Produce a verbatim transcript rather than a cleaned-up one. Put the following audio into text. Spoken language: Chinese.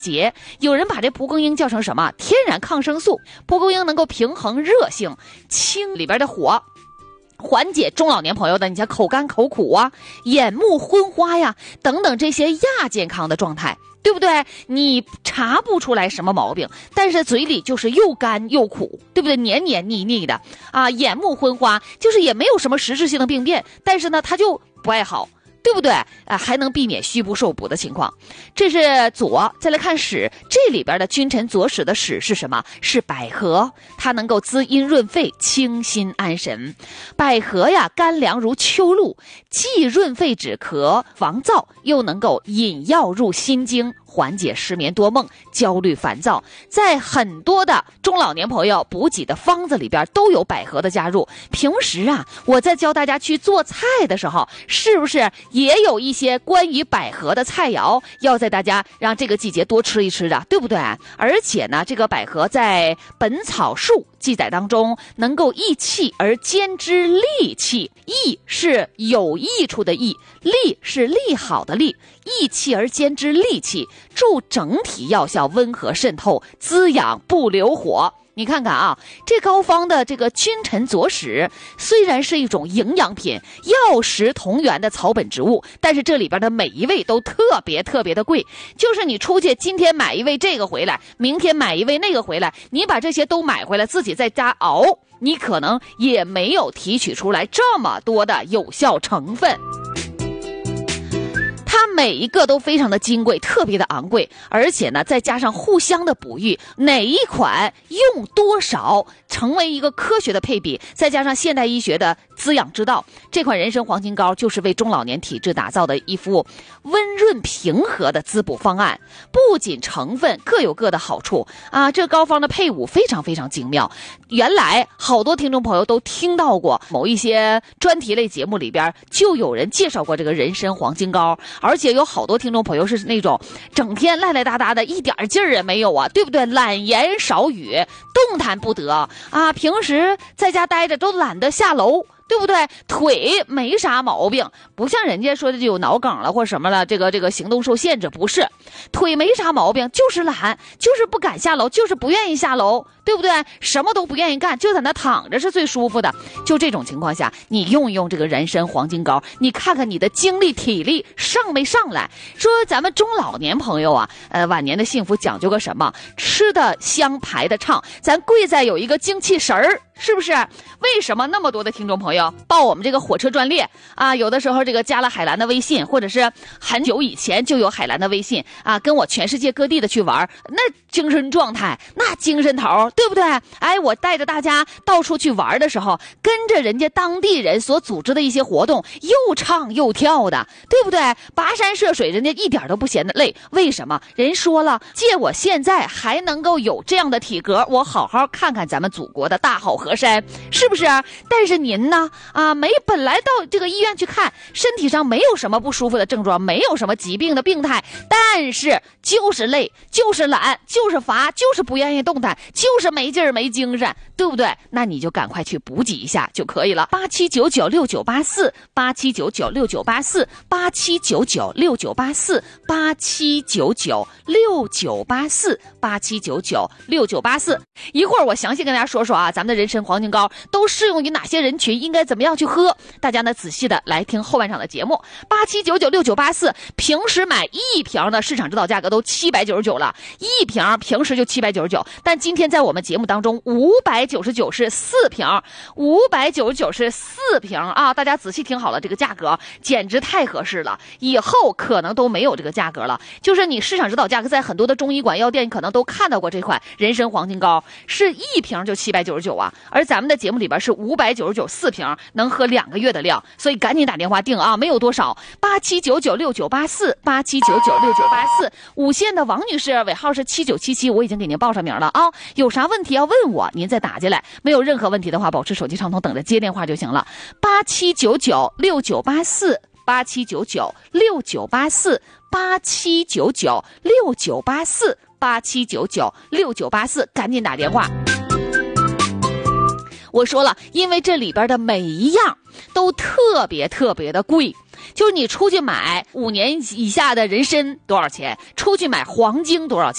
解。有人把这蒲公英叫成什么？天然抗生素。蒲公英能够平衡热性，清里边的火，缓解中老年朋友的你像口干口苦啊、眼目昏花呀等等这些亚健康的状态，对不对？你查不出来什么毛病，但是嘴里就是又干又苦，对不对？黏黏腻腻的啊，眼目昏花，就是也没有什么实质性的病变，但是呢，它就不爱好。对不对啊？还能避免虚不受补的情况。这是左。再来看使，这里边的君臣佐使的使是什么？是百合，它能够滋阴润肺，清心安神。百合呀，甘凉如秋露，既润肺止咳防燥，又能够引药入心经，缓解失眠多梦、焦虑烦躁。在很多的中老年朋友补给的方子里边都有百合的加入。平时啊，我在教大家去做菜的时候，是不是也有一些关于百合的菜肴要在大家让这个季节多吃一吃的，对不对？而且呢，这个百合在《本草述》记载当中，能够益气而兼之利气。益是有益处的益，利是利好的利，益气而兼之利气，助整体药效温和渗透，滋养不留火。你看看啊，这膏方的这个君臣佐使虽然是一种营养品，药食同源的草本植物，但是这里边的每一味都特别特别的贵。就是你出去今天买一味这个回来，明天买一味那个回来，你把这些都买回来自己在家熬，你可能也没有提取出来这么多的有效成分。它每一个都非常的金贵，特别的昂贵，而且呢，再加上互相的哺育，哪一款用多少成为一个科学的配比，再加上现代医学的滋养之道，这款人参黄金膏就是为中老年体质打造的一副温润平和的滋补方案。不仅成分各有各的好处啊，这膏方的配伍非常非常精妙。原来好多听众朋友都听到过，某一些专题类节目里边就有人介绍过这个人参黄金膏，而且有好多听众朋友是那种整天赖赖哒哒的，一点劲儿也没有啊，对不对？懒言少语，动弹不得啊，平时在家待着都懒得下楼，对不对？腿没啥毛病，不像人家说的就有脑梗了或什么了，这个这个行动受限制，不是，腿没啥毛病，就是懒，就是不敢下楼，就是不愿意下楼，对不对？什么都不愿意干，就在那躺着是最舒服的。就这种情况下，你用一用这个人参黄金膏，你看看你的精力体力上没上来。说咱们中老年朋友啊，呃，晚年的幸福讲究个什么？吃的香，排的畅，咱贵在有一个精气神儿。是不是？为什么那么多的听众朋友报我们这个火车专列啊？有的时候这个加了海蓝的微信，或者是很久以前就有海蓝的微信啊，跟我全世界各地的去玩，那精神状态，那精神头，对不对？哎，我带着大家到处去玩的时候，跟着人家当地人所组织的一些活动，又唱又跳的，对不对？跋山涉水，人家一点都不嫌得累。为什么？人说了，借我现在还能够有这样的体格，我好好看看咱们祖国的大好河山，是不是？但是您呢？啊，没本来到这个医院去看，身体上没有什么不舒服的症状，没有什么疾病的病态，但是就是累，就是懒，就是乏，就是不愿意动弹，就是没劲儿没精神，对不对？那你就赶快去补给一下就可以了。八七九九六九八四，八七九九六九八四，八七九九六九八四，八七九九六九八四，八七九九六九八四。一会儿我详细跟大家说说啊，咱们的人参黄金膏都适用于哪些人群，应该怎么样去喝？大家呢仔细的来听后半场的节目。八七九九六九八四，平时买一瓶的市场指导价格都七百九十九了，一瓶平时就七百九十九，但今天在我们节目当中五百九十九是四瓶，五百九十九是四瓶啊！大家仔细听好了，这个价格简直太合适了，以后可能都没有这个价格了。就是你市场指导价格在很多的中医馆药店，你可能都看到过这款人参黄金膏，是一瓶就七百九十九啊，而咱们的节目里边是五百九十九四瓶，能喝两个月的量，所以赶紧打电话订啊，没有多少。八七九九六九八四，八七九九六九八四，五线的王女士尾号是七九七七，我已经给您报上名了啊。有啥问题要问我，您再打进来，没有任何问题的话，保持手机畅通，等着接电话就行了。八七九九六九八四，八七九九六九八四，八七九九六九八四，八七九九六九八四，赶紧打电话。我说了，因为这里边的每一样都特别特别的贵， 就是你出去买五年以下的人参多少钱，出去买黄金多少钱。